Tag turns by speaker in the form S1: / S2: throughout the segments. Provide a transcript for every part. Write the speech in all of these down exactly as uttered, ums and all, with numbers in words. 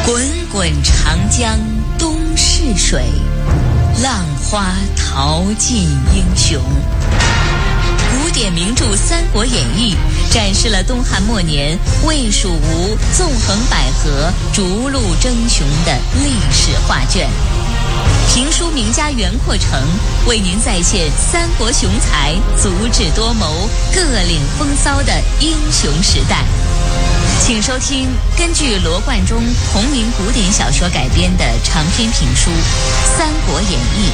S1: 滚滚长江东逝水，浪花淘尽英雄。古典名著《三国演义》展示了东汉末年魏蜀吴纵横捭阖、逐鹿争雄的历史画卷。评书名家袁阔成为您再现三国雄才足智多谋、各领风骚的英雄时代。请收听根据罗贯中同名古典小说改编的长篇评书《三国演义》。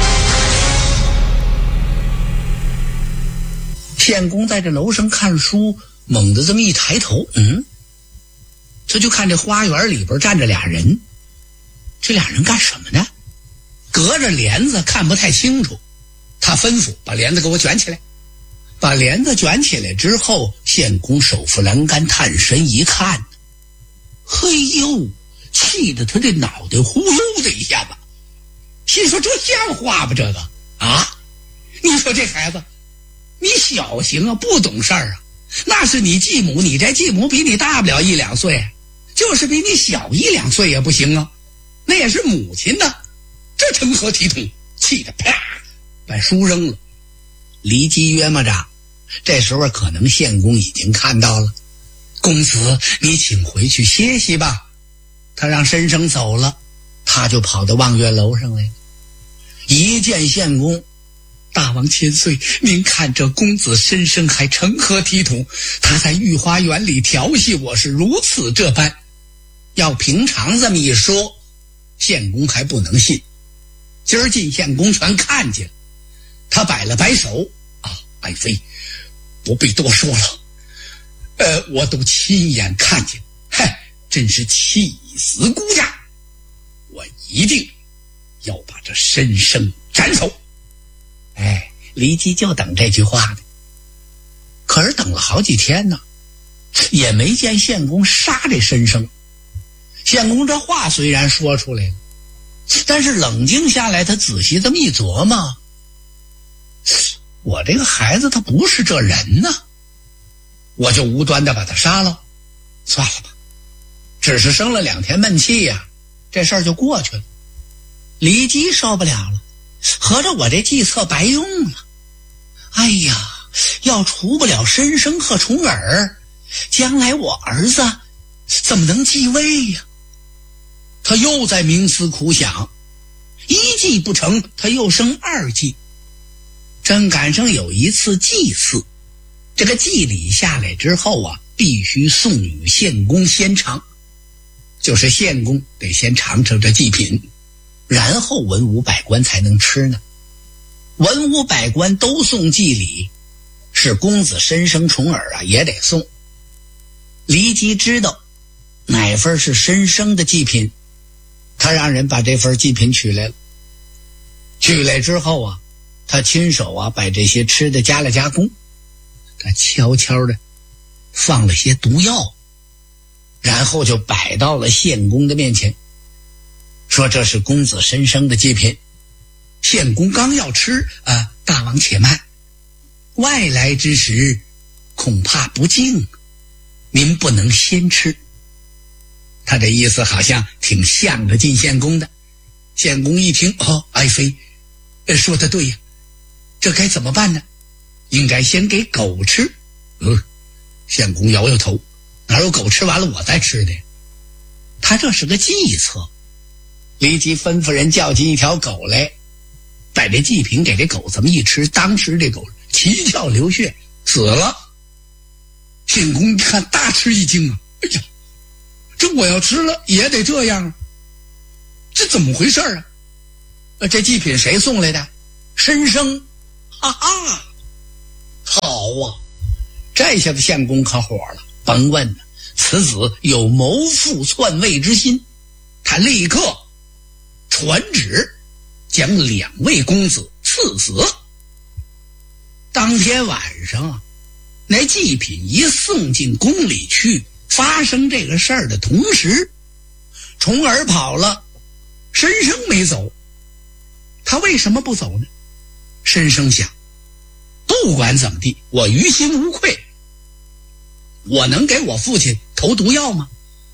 S2: 献公在这楼上看书，猛地这么一抬头，嗯，他就看这花园里边站着俩人。这俩人干什么呢？隔着帘子看不太清楚，他吩咐把帘子给我卷起来。把帘子卷起来之后，献公手扶栏杆，探身一看，嘿呦，气得他这脑袋呼噜的一下子，心说这像话吧这个啊？你说这孩子你小行啊，不懂事儿啊，那是你继母，你这继母比你大不了一两岁，就是比你小一两岁也不行啊，那也是母亲的，这成何体统？气得啪把书扔了。离机约摸着这时候可能献公已经看到了，公子你请回去歇息吧。他让申生走了，他就跑到望月楼上来了。一见献公，大王千岁，您看这公子申生还成何体统？他在御花园里调戏我是如此这般。要平常这么一说，献公还不能信。今儿进献公全看见了，他摆了摆手，啊，爱妃不必多说了，呃，我都亲眼看见，嗨，真是气死孤家，我一定要把这申生斩首。哎，骊姬就等这句话呢。可是等了好几天呢，也没见献公杀这申生。献公这话虽然说出来了，但是冷静下来，他仔细这么一琢磨，我这个孩子他不是这人呢，我就无端的把他杀了，算了吧，只是生了两天闷气呀、啊，这事儿就过去了。骊姬受不了了，合着我这计策白用了。哎呀，要除不了申生和重耳，将来我儿子怎么能继位呀？他又在冥思苦想，一计不成，他又生二计。正赶上有一次祭祀，这个祭礼下来之后啊，必须送与献公先尝，就是献公得先尝尝这祭品，然后文武百官才能吃呢。文武百官都送祭礼，是公子申生重耳啊也得送。骊姬知道哪份是申生的祭品，他让人把这份祭品取来了。取来之后啊，他亲手啊把这些吃的加了加工，他悄悄的放了些毒药，然后就摆到了献公的面前，说这是公子申生的祭品。献公刚要吃啊，大王且慢，外来之时恐怕不敬，您不能先吃。他这意思好像挺向着晋献公的。献公一听，哦，爱妃说得对呀，这该怎么办呢？应该先给狗吃。嗯，献公摇摇头，哪有狗吃完了我再吃的？他这是个计策。立即吩咐人叫进一条狗来，把这祭品给这狗这么一吃，当时这狗七窍流血死了。献公一看大吃一惊啊，哎呀，这我要吃了也得这样啊，这怎么回事啊？呃，这祭品谁送来的？申生。哈哈，好啊，这下子献公可火了，甭问了，此子有谋父篡位之心。他立刻传旨将两位公子赐死。当天晚上啊，那祭品一送进宫里去，发生这个事儿的同时，重耳跑了，申生没走。他为什么不走呢？申生想，不管怎么地，我于心无愧，我能给我父亲投毒药吗？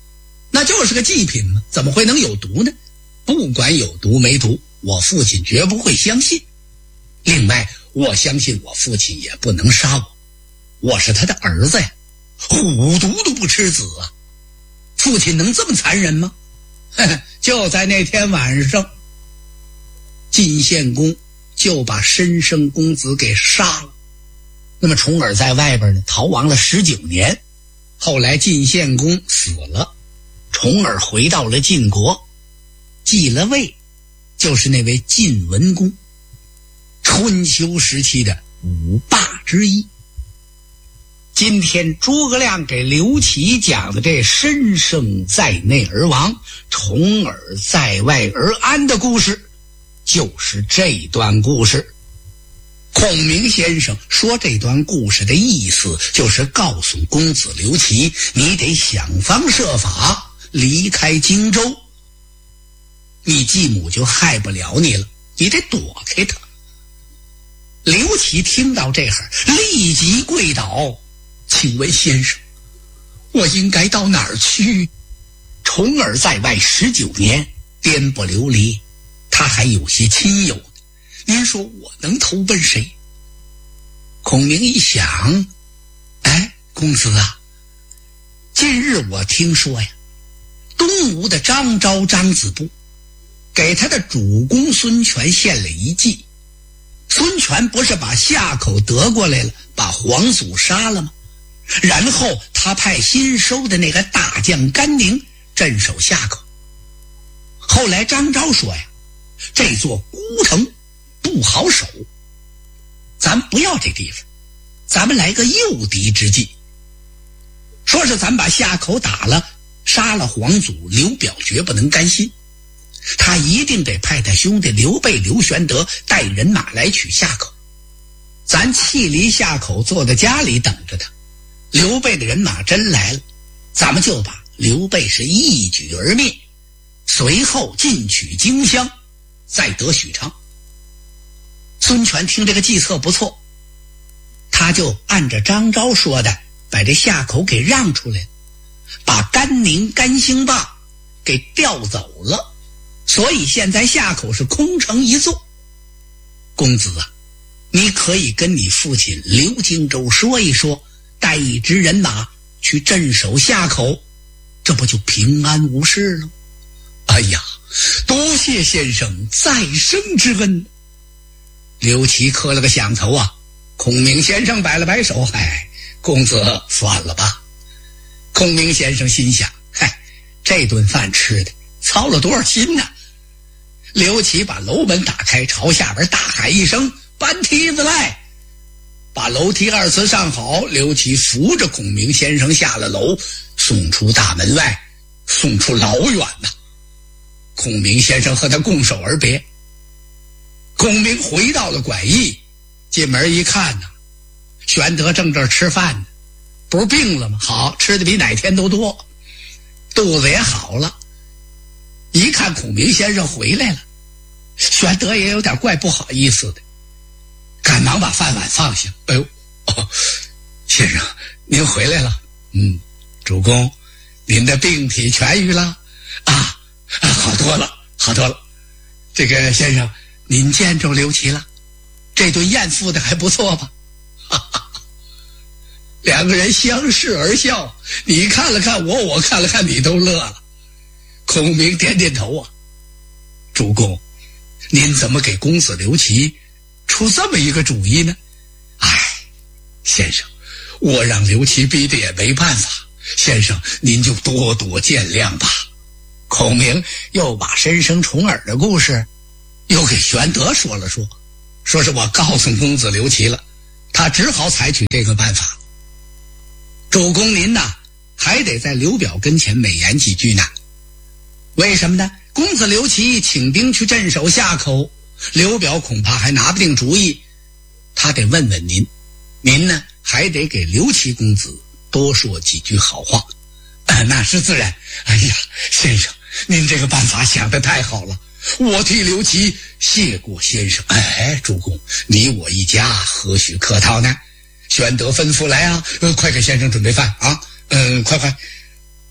S2: 那就是个祭品嘛，怎么会能有毒呢？不管有毒没毒，我父亲绝不会相信。另外，我相信我父亲也不能杀我，我是他的儿子呀，虎毒都不吃子啊！父亲能这么残忍吗？呵呵，就在那天晚上，晋献公就把申生公子给杀了。那么重耳在外边呢，逃亡了十九年，后来晋献公死了，重耳回到了晋国，继了位，就是那位晋文公，春秋时期的五霸之一。今天诸葛亮给刘琦讲的这申生在内而亡，重耳在外而安的故事，就是这段故事。孔明先生说这段故事的意思就是告诉公子刘琦，你得想方设法离开荆州，你继母就害不了你了，你得躲开他。刘琦听到这会儿立即跪倒，请问先生，我应该到哪儿去？重耳在外十九年，颠簸流离，他还有些亲友，您说我能投奔谁？孔明一想，哎，公子啊，近日我听说呀，东吴的张昭张子布给他的主公孙权献了一计。孙权不是把夏口得过来了，把黄祖杀了吗？然后他派新收的那个大将甘宁镇守夏口。后来张昭说呀，这座孤城不好守，咱不要这地方，咱们来个诱敌之计。说是咱把夏口打了，杀了黄祖，刘表绝不能甘心，他一定得派他兄弟刘备、刘玄德带人马来取夏口。咱弃离夏口，坐在家里等着他。刘备的人马真来了，咱们就把刘备是一举而灭，随后进取荆襄，再得许昌。孙权听这个计策不错，他就按着张昭说的，把这夏口给让出来，把甘宁、甘兴霸给调走了。所以现在夏口是空城一座。公子啊，你可以跟你父亲刘荆州说一说，带一支人马去镇守夏口，这不就平安无事了？哎呀，多谢先生再生之恩。刘琦磕了个响头啊。孔明先生摆了摆手，嗨，公子算了吧。孔明先生心想，嗨，这顿饭吃的操了多少心呢？刘琦把楼门打开，朝下边大喊一声，搬梯子来。把楼梯二次上好，刘琦扶着孔明先生下了楼，送出大门外，送出老远呐。孔明先生和他拱手而别。孔明回到了馆驿，进门一看呢，玄德正这儿吃饭呢，不是病了吗？好，吃的比哪天都多，肚子也好了。一看孔明先生回来了，玄德也有点怪不好意思的，赶忙把饭碗放下。哎呦，哦，先生您回来了。嗯，主公，您的病体痊愈了啊？啊，好多了，好多了。这个先生，您见着刘琦了？这顿宴付的还不错吧？哈哈，两个人相视而笑，你看了看我，我看了看你，都乐了。孔明点点头啊，主公，您怎么给公子刘琦出这么一个主意呢？哎，先生，我让刘琦逼的也没办法，先生您就多多见谅吧。孔明又把申生重耳的故事又给玄德说了说，说是我告诉公子刘琦了，他只好采取这个办法。主公您呐，还得在刘表跟前美言几句呢。为什么呢？公子刘琦请兵去镇守夏口，刘表恐怕还拿不定主意，他得问问您，您呢还得给刘琦公子多说几句好话。啊，那是自然。哎呀，先生，您这个办法想得太好了，我替刘琦谢过先生。哎，主公，你我一家何须客套呢？玄德吩咐来啊，呃，快给先生准备饭啊，嗯、呃，快快。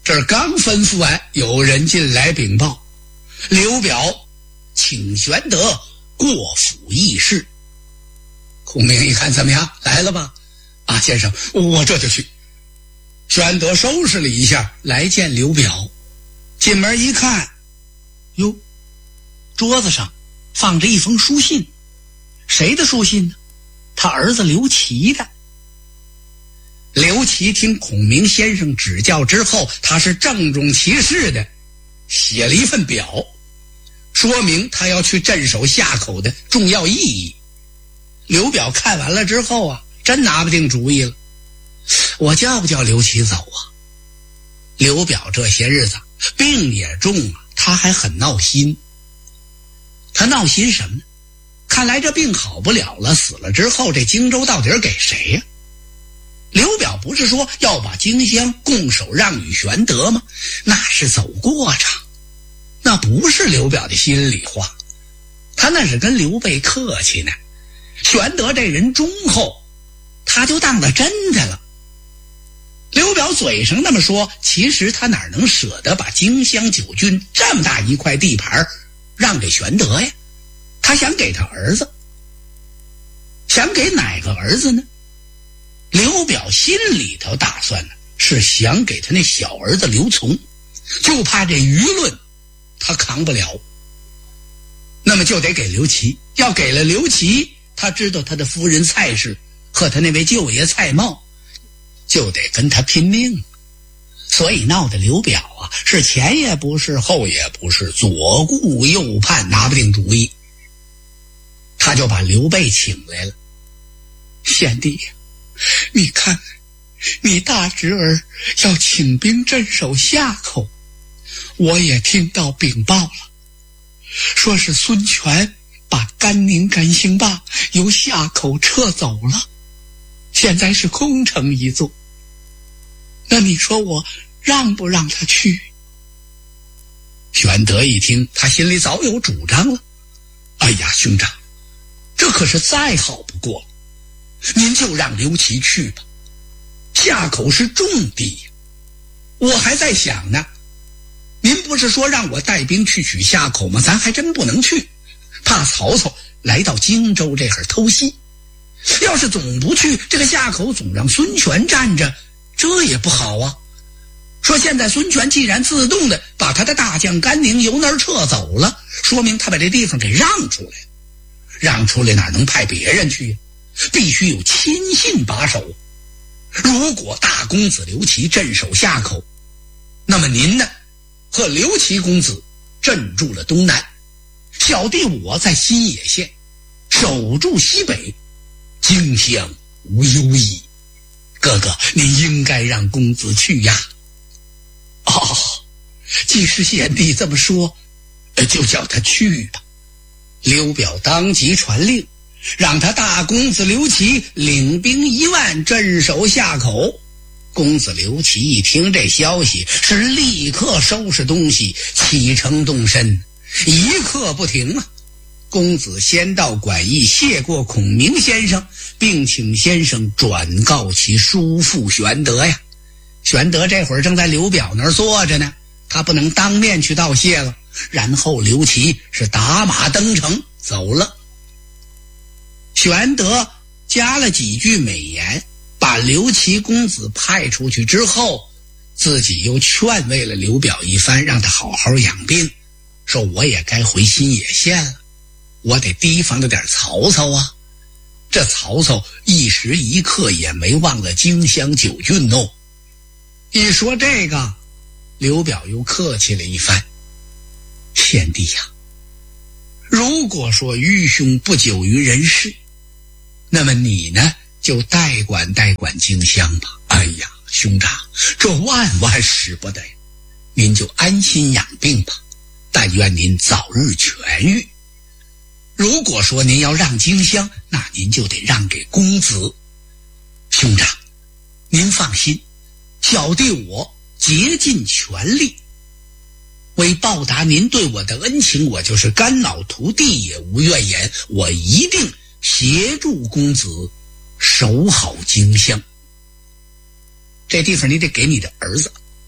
S2: 这儿刚吩咐完，有人进来禀报，刘表请玄德过府议事。孔明一看，怎么样，来了吧？啊，先生，我这就去。玄德收拾了一下，来见刘表。进门一看，哟，桌子上放着一封书信。谁的书信呢？他儿子刘琦的。刘琦听孔明先生指教之后，他是郑重其事的写了一份表，说明他要去镇守夏口的重要意义。刘表看完了之后啊，真拿不定主意了，我叫不叫刘琦走啊？刘表这些日子病也重啊，他还很闹心。他闹心什么呢？看来这病好不了了，死了之后这荆州到底给谁呀？刘表不是说要把荆襄拱手让与玄德吗？那是走过场，那不是刘表的心里话，他那是跟刘备客气呢。玄德这人忠厚，他就当了真的了。刘表嘴上那么说，其实他哪能舍得把荆襄九郡这么大一块地盘让给玄德呀？他想给他儿子。想给哪个儿子呢？刘表心里头打算呢，是想给他那小儿子刘琮，就怕这舆论他扛不了，那么就得给刘琦。要给了刘琦，他知道他的夫人蔡氏和他那位舅爷蔡瑁就得跟他拼命，所以闹得刘表啊是前也不是后也不是，左顾右盼，拿不定主意。他就把刘备请来了。贤弟呀，你看你大侄儿要请兵镇守夏口，我也听到禀报了，说是孙权把甘宁甘兴霸由夏口撤走了，现在是空城一座。那你说我让不让他去？玄德一听，他心里早有主张了。哎呀，兄长，这可是再好不过了，您就让刘琦去吧。夏口是重地，我还在想呢，您不是说让我带兵去取夏口吗？咱还真不能去，怕曹操来到荆州这会儿偷袭。要是总不去，这个夏口总让孙权占着，这也不好啊。说现在孙权既然自动的把他的大将甘宁由那儿撤走了，说明他把这地方给让出来了。让出来哪能派别人去呀？必须有亲信把守。如果大公子刘琦镇守夏口，那么您呢和刘琦公子镇住了东南，小弟我在新野县守住西北，荆襄无忧矣。哥哥，您应该让公子去呀。哦，既是贤弟这么说，就叫他去吧。刘表当即传令，让他大公子刘琦领兵一万镇守夏口。公子刘琦一听这消息，是立刻收拾东西启程动身，一刻不停啊。公子先到馆驿谢过孔明先生，并请先生转告其叔父玄德呀。玄德这会儿正在刘表那儿坐着呢，他不能当面去道谢了。然后刘琦是打马登城走了。玄德加了几句美言，把刘琦公子派出去之后，自己又劝慰了刘表一番，让他好好养病，说我也该回新野县了，我得提防着点曹操啊。这曹操一时一刻也没忘了荆襄九郡哦。一说这个，刘表又客气了一番。贤弟呀，如果说愚兄不久于人世，那么你呢就代管代管荆襄吧。哎呀，兄长，这万万使不得呀，您就安心养病吧，但愿您早日痊愈。如果说您要让荆襄，那您就得让给公子。兄长，您放心，小弟我竭尽全力，为报答您对我的恩情，我就是肝脑涂地也无怨言，我一定协助公子守好荆襄。这地方你得给你的儿子，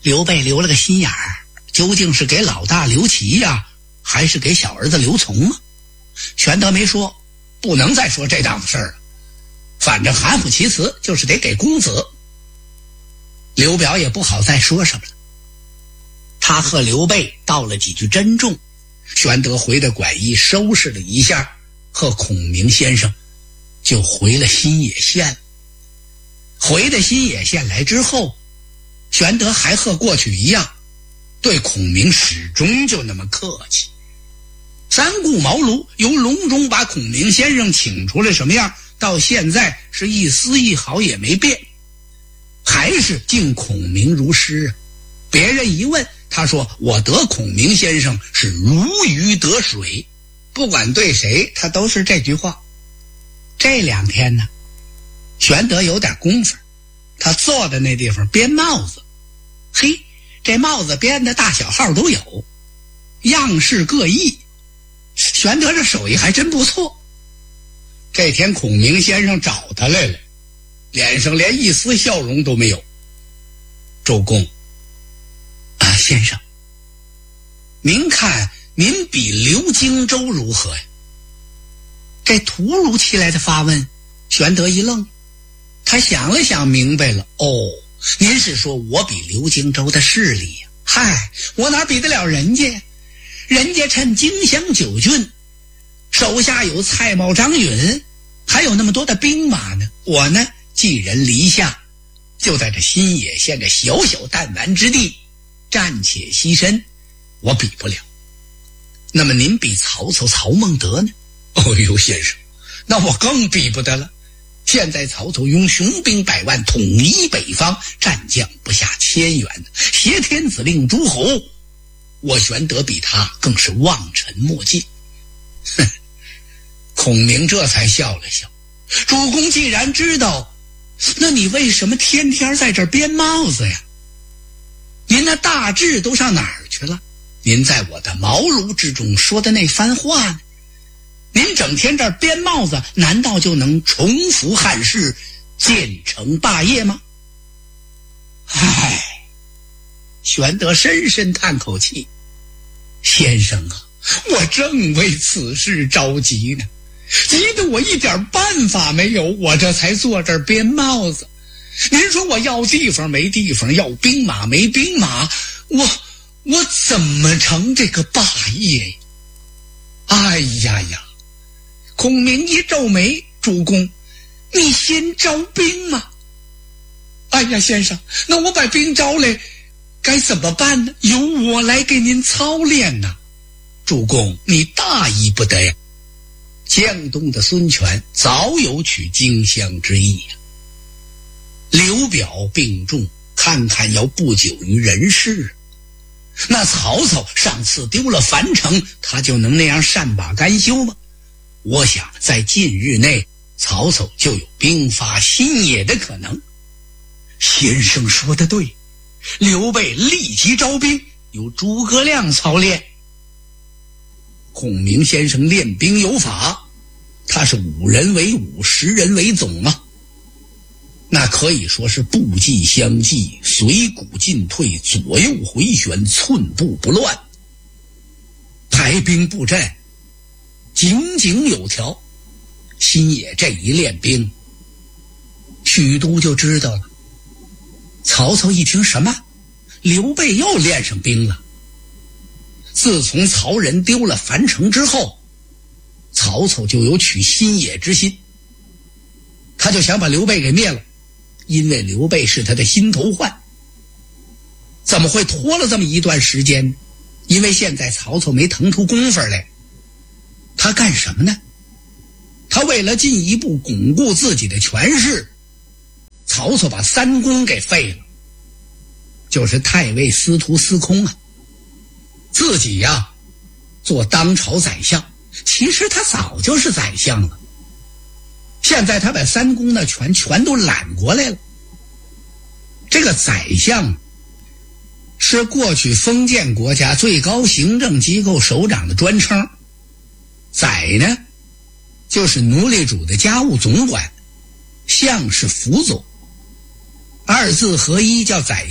S2: 刘备留了个心眼儿，究竟是给老大刘琦呀，还是给小儿子刘琮啊？玄德没说，不能再说这档子事儿了，反正含糊其辞，就是得给公子。刘表也不好再说什么了，他和刘备道了几句珍重，玄德回的馆驿收拾了一下，和孔明先生就回了新野县。回到新野县来之后，玄德还和过去一样，对孔明始终就那么客气。三顾茅庐，由隆中把孔明先生请出来什么样，到现在是一丝一毫也没变，还是敬孔明如师啊。别人一问，他说我得孔明先生是如鱼得水，不管对谁他都是这句话。这两天呢，玄德有点功夫，他坐在那地方编帽子。嘿，这帽子编的大小号都有，样式各异，玄德这手艺还真不错。这天孔明先生找他来了，脸上连一丝笑容都没有。周公啊，先生，您看您比刘荆州如何呀？这突如其来的发问，玄德一愣，他想了想明白了，哦，您是说我比刘荆州的势力呀？嗨，我哪比得了人家？人家趁荆襄九郡，手下有蔡瑁、张允，还有那么多的兵马呢。我呢，寄人篱下，就在这新野县这小小弹丸之地，暂且牺牲，我比不了。那么您比曹操、曹孟德呢？哦呦，先生，那我更比不得了。现在曹操用雄兵百万统一北方，战将不下千员，挟天子令诸侯，我玄德比他更是望尘莫及。哼，孔明这才笑了笑，主公既然知道，那你为什么天天在这儿编帽子呀？您那大志都上哪儿去了？您在我的茅庐之中说的那番话呢？您整天这儿编帽子，难道就能重复汉室，建成霸业吗？唉，玄德深深叹口气，先生啊，我正为此事着急呢，急得我一点办法没有，我这才坐这儿编帽子。您说我要地方没地方，要兵马没兵马，我我怎么成这个霸业呀？哎呀呀！孔明一皱眉，主公，你先招兵吗？哎呀，先生，那我把兵招来该怎么办呢？由我来给您操练呢。主公，你大意不得呀。江东的孙权早有取荆襄之意呀。刘表病重，看看要不久于人世。那曹操上次丢了樊城，他就能那样善罢甘休吗？我想在近日内，曹操就有兵发新野的可能。先生说得对，刘备立即招兵，由诸葛亮操练。孔明先生练兵有法，他是五人为五，十人为总啊，那可以说是步迹相继，随鼓进退，左右回旋，寸步不乱，排兵布阵井井有条。新野这一练兵，许都就知道了。曹操一听什么？刘备又练上兵了。自从曹仁丢了樊城之后，曹操就有取新野之心，他就想把刘备给灭了，因为刘备是他的心头患。怎么会拖了这么一段时间？因为现在曹操没腾出功夫来。他干什么呢？他为了进一步巩固自己的权势，曹操把三公给废了，就是太尉、司徒、司空啊。自己呀、啊、做当朝宰相，其实他早就是宰相了，现在他把三公呢全全都揽过来了。这个宰相是过去封建国家最高行政机构首长的专称，宰呢就是奴隶主的家务总管，相是辅佐，二字合一叫宰相，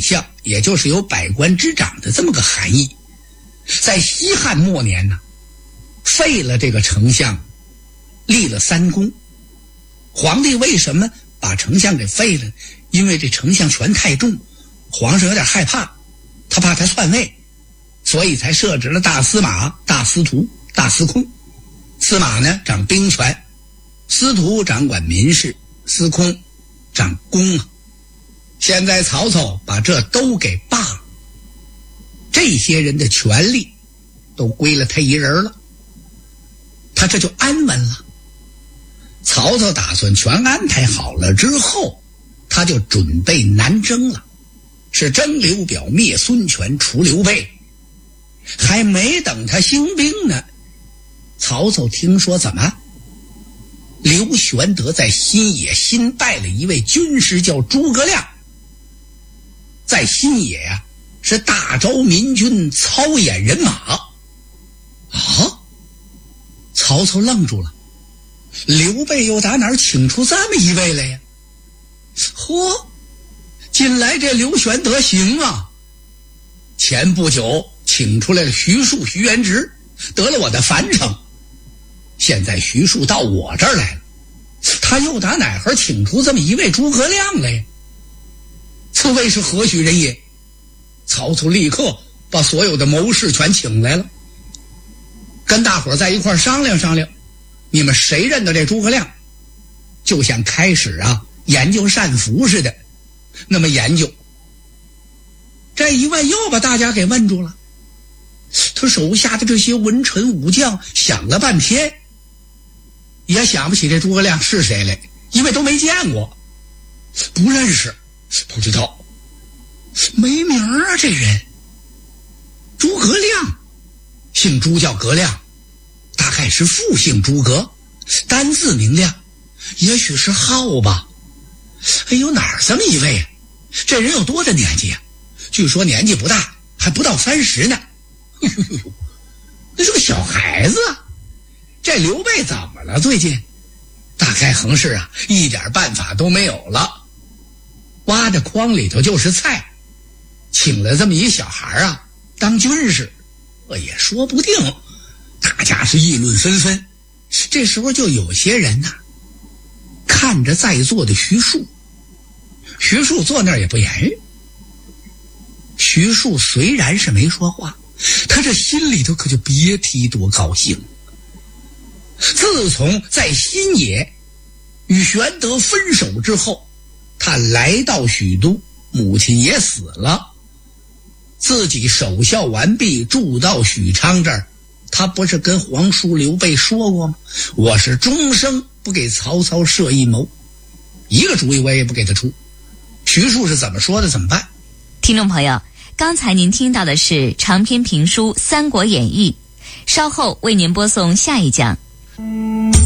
S2: 也就是有百官之长的这么个含义。在西汉末年呢，废了这个丞相，立了三公。皇帝为什么把丞相给废了？因为这丞相权太重，皇上有点害怕，他怕他篡位，所以才设置了大司马、大司徒、大司空。司马呢掌兵权，司徒掌管民事，司空掌公啊。现在曹操把这都给罢了，这些人的权力都归了他一人了，他这就安稳了。曹操打算全安排好了之后，他就准备南征了，是征刘表，灭孙权，除刘备。还没等他兴兵呢，曹操听说怎么刘玄德在新野新拜了一位军师叫诸葛亮，在新野呀、啊、是大招民军，操演人马。啊！曹操愣住了，刘备又打哪儿请出这么一位来呀？嚯，近来这刘玄德行啊！前不久请出来了徐庶、徐元直，得了我的樊城。现在徐庶到我这儿来了，他又打哪儿请出这么一位诸葛亮来？此位是何许人也？曹操立刻把所有的谋士全请来了，跟大伙儿在一块儿商量商量，你们谁认得这诸葛亮？就像开始啊研究单符似的，那么研究。这一问又把大家给问住了，他手下的这些文臣武将想了半天，也想不起这诸葛亮是谁来，因为都没见过，不认识，不知道，没名啊这人。诸葛亮姓朱叫葛亮，大概是复姓诸葛，单字明亮，也许是号吧。哎呦，哪儿这么一位啊？这人有多大年纪啊？据说年纪不大，还不到三十呢。哎呦呦，那是个小孩子啊！这刘备怎么了？最近大概横是啊，一点办法都没有了。挖的筐里头就是菜，请了这么一小孩啊当军师，也说不定。大家是议论纷纷。这时候就有些人呐、啊，看着在座的徐庶，徐庶坐那儿也不言语。徐庶虽然是没说话，他这心里头可就别提多高兴。自从在新野与玄德分手之后，他来到许都，母亲也死了，自己守孝完毕，住到许昌这儿。他不是跟皇叔刘备说过吗？我是终生不给曹操设一谋，一个主意我也不给他出。徐庶是怎么说的怎么办？
S1: 听众朋友，刚才您听到的是长篇评书《三国演义》，稍后为您播送下一讲。